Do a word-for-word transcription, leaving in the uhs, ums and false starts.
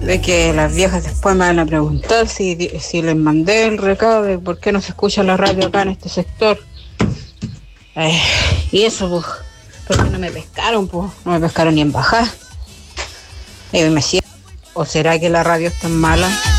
de que las viejas después me van a preguntar si, si les mandé el recado de por qué no se escucha la radio acá en este sector. Eh, y eso, pues, porque no me pescaron, pues, no me pescaron ni en bajar. Eh, me siento, ¿o será que la radio es tan mala?